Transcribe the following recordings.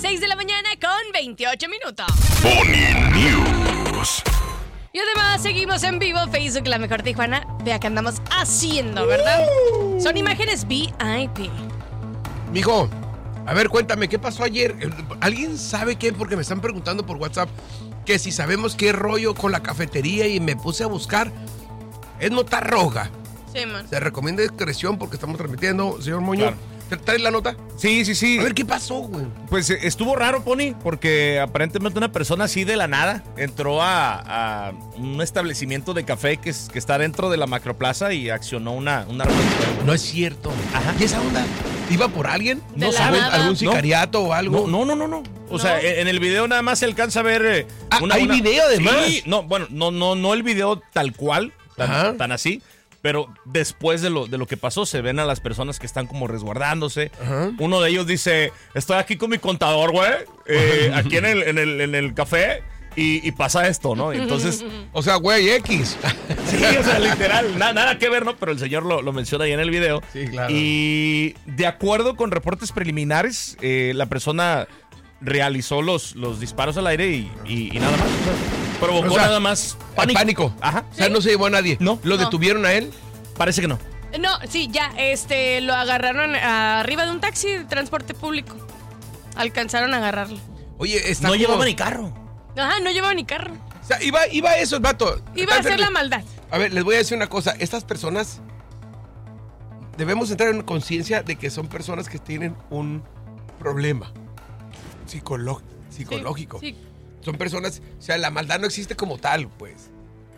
6 de la mañana con 28 minutos. Pony News. Y además seguimos en vivo, Facebook La Mejor Tijuana. Vea que andamos haciendo, ¿verdad? Son imágenes VIP. Mijo, a ver, cuéntame, ¿qué pasó ayer? ¿Alguien sabe qué? Porque me están preguntando por WhatsApp que si sabemos qué rollo con la cafetería y me puse a buscar. Es nota roja. Sí, man. Se recomienda discreción porque estamos transmitiendo, señor Moño. Claro. ¿Traes la nota? Sí. A ver, ¿qué pasó, güey? Pues estuvo raro, Pony, porque aparentemente una persona así de la nada entró a un establecimiento de café que está dentro de la macroplaza y accionó una No es cierto. Ajá. ¿Y esa onda? ¿Iba por alguien? De ¿No la sabe? nada. ¿Algún sicariato o algo? No. O sea, en el video nada más se alcanza a ver ¿hay video además? Sí, no el video tal cual, tan así. Pero después de lo que pasó, se ven a las personas que están como resguardándose. Ajá. Uno de ellos dice, estoy aquí con mi contador, güey, aquí en el café, y pasa esto, ¿no? Entonces, O sea, güey, X. sí, o sea, literal, nada que ver, ¿no? Pero el señor lo menciona ahí en el video. Sí, claro. Y de acuerdo con reportes preliminares, la persona realizó los disparos al aire y nada más. Provocó O sea, nada más Pánico. Ajá. O sea, no se llevó a nadie. No. ¿Lo No. detuvieron a él? Parece que no. No, sí, ya, lo agarraron arriba de un taxi de transporte público. Alcanzaron a agarrarlo. Oye, está No como- llevaba ni carro. Ajá, no llevaba ni carro. O sea, iba eso el vato. Iba a hacer la maldad. A ver, les voy a decir una cosa. Estas personas debemos entrar en conciencia de que son personas que tienen un problema psicológico. Sí. Son personas, o sea, la maldad no existe como tal, pues.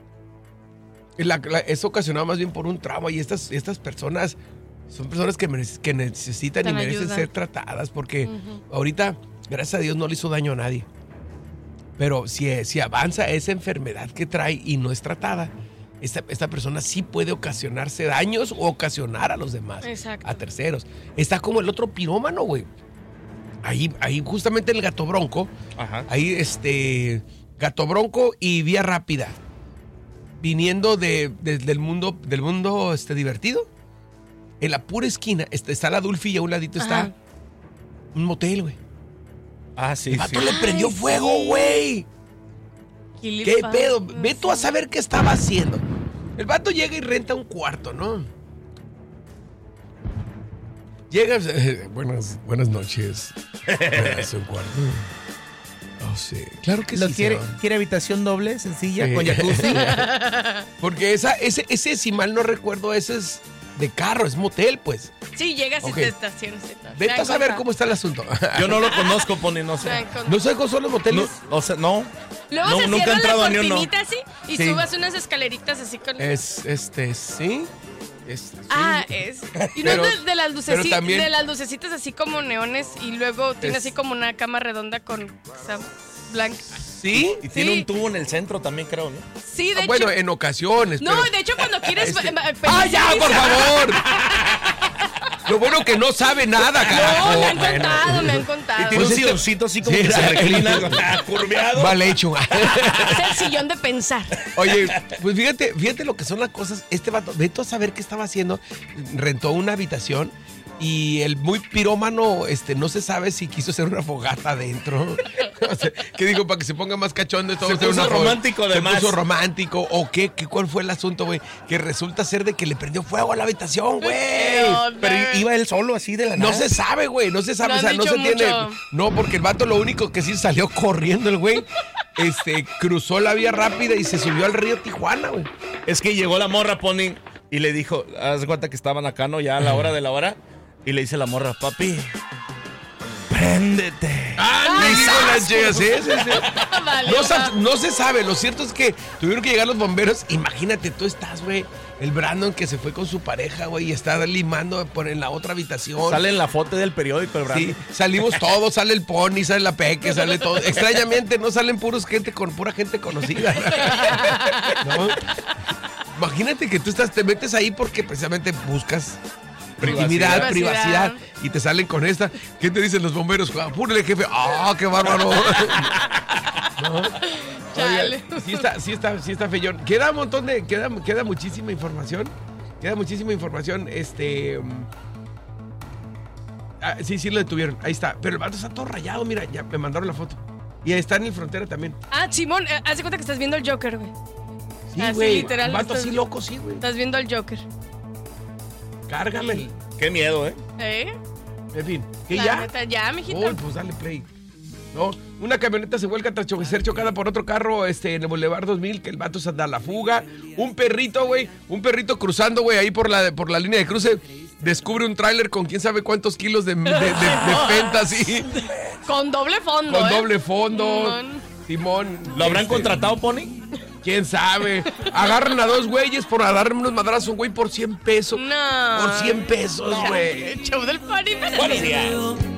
Es ocasionado más bien por un trauma y estas personas son personas que necesitan y Necesitan merecen ayuda. ser tratadas porque ahorita, gracias a Dios, no le hizo daño a nadie. Pero si avanza esa enfermedad que trae y no es tratada, esta persona sí puede ocasionarse daños o ocasionar a los demás, Exacto. a terceros. Está como el otro pirómano, güey. Ahí justamente el Gato Bronco, Ajá. ahí Gato Bronco y Vía Rápida, viniendo del mundo divertido. En la pura esquina está la Dulfi y a un ladito está Ajá. un motel, güey. Ah, sí, El vato sí. le prendió Ay, fuego, sí. güey. le ¿Qué pasa? pedo? Ve tú a saber qué estaba haciendo. El vato llega y renta un cuarto, ¿no? Llega, buenas noches. ¿Me das un cuarto? Oh, sí. Claro que sí. señor. ¿Quiere habitación doble, sencilla, Sí. con jacuzzi? Porque ese, si mal no recuerdo, ese es de carro, es motel, pues. Sí, llegas Ok. y te estacionas. y todo. Ve Me tú a han saber contado. cómo está el asunto. Yo no lo conozco, Pony, no Me sé. han contado. ¿No sabes cómo son los moteles? No, o sea, no. Luego No, se nunca he cierra entrado la a ni uno. cortinita así y Sí. subas unas escaleritas así con... Sí. Sí. Ah, es. Y no Pero- es de las pero lucecitas, también- de las lucecitas así como neones y luego tiene Es- así como una cama redonda con blanca. ¿Sí? Y tiene Sí. un tubo en el centro también, creo, ¿no? Sí, de Bueno, hecho. en ocasiones. No, pero- de hecho cuando quieres. ¡Ah, ya, por favor! Lo bueno que no sabe nada, carajo. No, me han Bueno. contado, me han Y contado. tiene Pues un este- silloncito así como Sí, que se era- reclina, curveado. Mal hecho. Es el sillón de pensar. Oye, pues fíjate lo que son las cosas. Este vato, vete a saber qué estaba haciendo. Rentó una habitación y el muy pirómano, no se sabe si quiso hacer una fogata adentro. O sea, ¿qué digo? Para que se ponga más cachondo. Se puso romántico, además. Se puso romántico. ¿O qué? ¿Cuál fue el asunto, güey? Que resulta ser de que le prendió fuego a la habitación, güey. Pero iba él solo así de la nada. No se sabe, güey, no se sabe, Lo o sea, han no se dicho tiene. mucho. No, porque el vato lo único que sí salió corriendo el güey, cruzó la vía rápida y se subió al río Tijuana, güey. Es que llegó la morra, Pony, y le dijo, haz de cuenta que estaban acá, ¿no? Ya a la hora de la hora. Y le dice la morra, papi, préndete. Vale, No se sabe, lo cierto es que tuvieron que llegar los bomberos. Imagínate, tú estás, güey, el Brandon que se fue con su pareja, güey, y está limando en la otra habitación. Sale en la foto del periódico, el Brandon. Sí, salimos todos, sale el Pony, sale la Peque, sale todo. Extrañamente no salen pura gente conocida. ¿No? Imagínate que tú te metes ahí porque precisamente buscas intimidad, privacidad, y te salen con esta. ¿Qué te dicen los bomberos? Apúrele, jefe. ¡Ah, qué bárbaro! ¿No? Chale. Oiga, sí está feyón. Queda un montón queda muchísima información. Sí, lo detuvieron. Ahí está. Pero el vato está todo rayado, mira, ya me mandaron la foto. Y ahí está en el frontera también. Simón, haz de cuenta que estás viendo el Joker, güey. Sí, Así, güey. literal, El vato estás- así loco, sí, güey. Estás viendo al Joker. Cárgame. Qué miedo, ¿eh? En fin, ¿qué La ya? neta, ya, mijita. Uy, pues dale play. No, una camioneta se vuelca tras ser chocada por otro carro en el Boulevard 2000, que el vato se anda a la fuga. Un perrito, güey, cruzando, güey, ahí por la línea de cruce, descubre un tráiler con quién sabe cuántos kilos de fenta, así. Con doble fondo, Con doble fondo. Simón. Simón. ¿Lo habrán contratado, Pony? ¿Quién sabe? Agarran a 2 güeyes por darme unos madrazos a un güey por 100 pesos. No. Por $100, güey. El show del Pony. Buenos días.